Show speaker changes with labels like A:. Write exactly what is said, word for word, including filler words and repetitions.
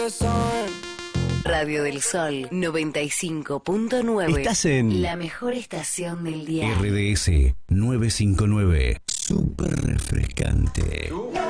A: Radio del Sol noventa y cinco punto nueve.
B: Estás en
A: la mejor estación del día.
B: R D S novecientos cincuenta y nueve. Súper refrescante.